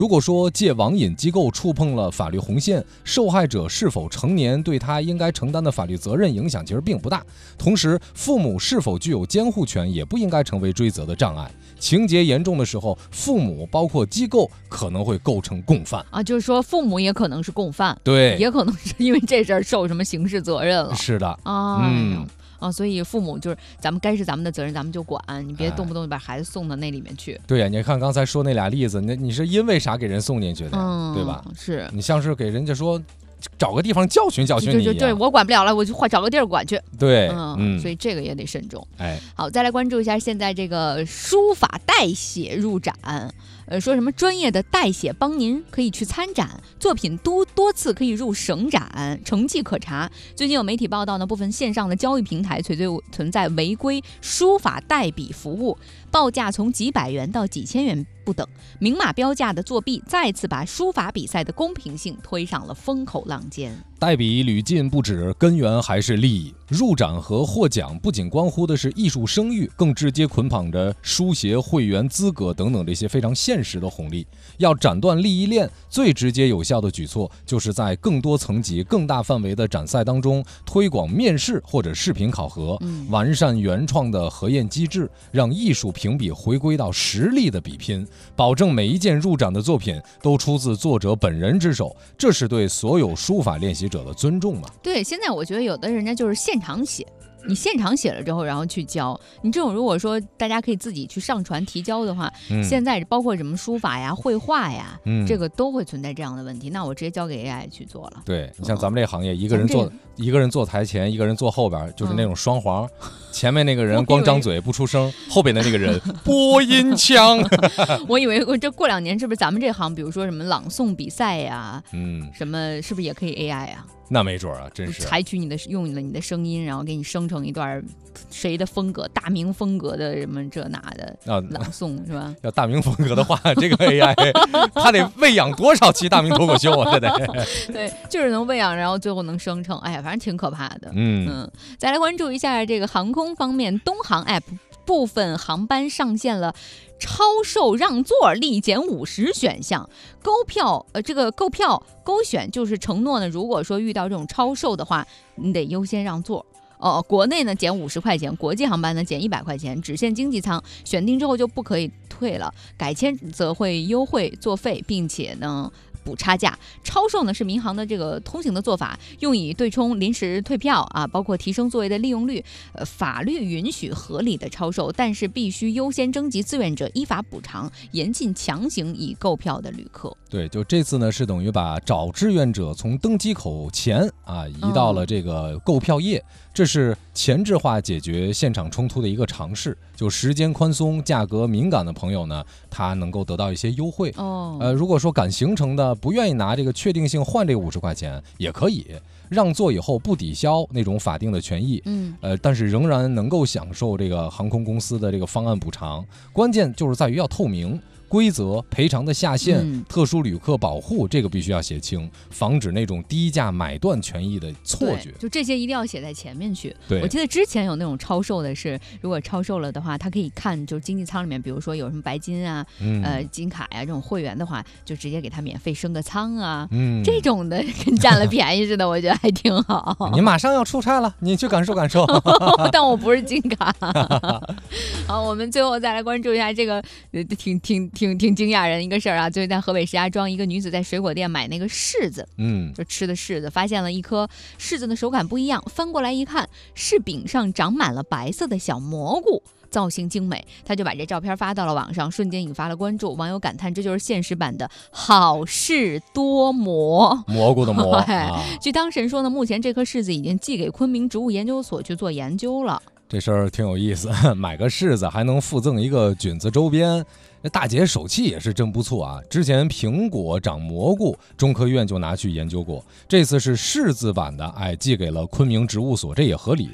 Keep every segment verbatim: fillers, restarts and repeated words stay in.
如果说戒网瘾机构触碰了法律红线，受害者是否成年对他应该承担的法律责任影响其实并不大。同时，父母是否具有监护权也不应该成为追责的障碍。情节严重的时候，父母包括机构可能会构成共犯啊，就是说父母也可能是共犯， 对， 也可能是因为这事儿受什么刑事责任了。 是的啊， 嗯。 啊，所以父母就是咱们该是咱们的责任，咱们就管，你别动不动就把孩子送到那里面去。 对呀、啊，你看刚才说那俩例子，那你是因为啥给人送进去的、 嗯、 对吧？ 是你像是给人家说找个地方教训教训你， 对对对，我管不了了，我就换找个地儿管去。 对， 嗯， 嗯所以这个也得慎重。 哎， 好，再来关注一下现在这个书法代写入展。呃，说什么专业的代写帮您可以去参展，作品多多次可以入省展，成绩可查。最近有媒体报道呢，部分线上的交易平台存在存在违规书法代笔服务，报价从几百元到几千元不等，明码标价的作弊再次把书法比赛的公平性推上了风口浪尖。 代笔屡禁不止，根源还是利益。入展和获奖不仅关乎的是艺术声誉，更直接捆绑着书协会员资格等等这些非常现实的红利。要斩断利益链，最直接有效的举措就是在更多层级、更大范围的展赛当中推广面试或者视频考核， 嗯、 完善原创的核验机制，让艺术评比回归到实力的比拼，保证每一件入展的作品都出自作者本人之手，这是对所有书法练习者的尊重嘛？ 对，现在我觉得有的人家就是现场写，你现场写了之后然后去教，你这种如果说大家可以自己去上传提交的话、嗯、现在包括什么书法呀绘画呀、嗯、这个都会存在这样的问题，那我直接交给 A I 去做了。 对，你像咱们这行业、嗯、一个人做一个人坐台前，一个人坐后边，就是那种双簧、嗯、前面那个人光张嘴不出声，后边的那个人播音腔我以为这过两年是不是咱们这行比如说什么朗诵比赛呀，嗯，什么是不是也可以 A I 啊？ 那没准啊，真是采取你的用了你的声音，然后给你生成一段谁的风格，大明风格的什么这那的朗诵、啊、是吧？ 要大明风格的话，这个 A I 他得喂养多少期大明脱口秀啊？这得对，就是能喂养，然后最后能生成，哎呀，反正挺可怕的。 嗯嗯，再来关注一下这个航空方面，东航 App 部分航班上线了超售让座立减五十选项，购票呃这个购票勾选就是承诺呢，如果说遇到这种超售的话，你得优先让座。哦，国内呢减五十块钱，国际航班呢减一百块钱，只限经济舱，选定之后就不可以退了，改签则会优惠座费，并且呢补差价。超售呢是民航的这个通行的做法，用以对冲临时退票啊，包括提升座位的利用率。呃，法律允许合理的超售，但是必须优先征集志愿者，依法补偿，严禁强行已购票的旅客。 对，就这次呢是等于把找志愿者从登机口前啊移到了这个购票页。嗯，这是前置化解决现场冲突的一个尝试，就时间宽松、价格敏感的朋友呢，他能够得到一些优惠。 哦， 呃，如果说赶行程的不愿意拿这个确定性换这个五十块钱，也可以让座以后不抵消那种法定的权益。 嗯， 呃，但是仍然能够享受这个航空公司的这个方案补偿。关键就是在于要透明。规则、赔偿的下限、嗯、特殊旅客保护，这个必须要写清，防止那种低价买断权益的错觉。 就这些一定要写在前面去。 对， 我记得之前有那种超售的是，如果超售了的话，他可以看就是经济舱里面，比如说有什么白金啊、嗯、呃金卡呀、啊、这种会员的话，就直接给他免费升个舱啊，嗯，这种的跟占了便宜似的，我觉得还挺好。 你马上要出差了，你去感受感受。 但我不是金卡。好，我们最后再来关注一下这个，挺挺。挺挺惊讶人一个事儿啊！最近在河北石家庄，一个女子在水果店买那个柿子，嗯，就吃的柿子，发现了一颗柿子的手感不一样，翻过来一看，柿柄上长满了白色的小蘑菇，造型精美，他就把这照片发到了网上，瞬间引发了关注。网友感叹，这就是现实版的好事多磨， 蘑菇的蘑。 啊、据当事人说呢，目前这颗柿子已经寄给昆明植物研究所去做研究了。 这事儿挺有意思，买个柿子还能附赠一个菌子周边，那大姐手气也是真不错啊！之前苹果长蘑菇，中科院就拿去研究过，这次是柿子版的，哎，寄给了昆明植物所，这也合理。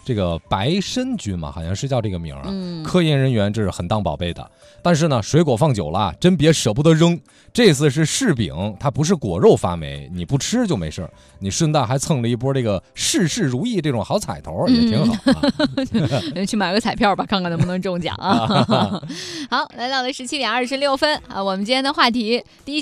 这个白参菌嘛，好像是叫这个名儿啊。 嗯， 科研人员这是很当宝贝的，但是呢，水果放久了，真别舍不得扔。这次是柿饼，它不是果肉发霉，你不吃就没事，你顺带还蹭了一波这个事事如意这种好彩头，也挺好啊。 嗯、去买个彩票吧，看看能不能中奖啊。好，来到了十七点二十六分啊，我们今天的话题第一。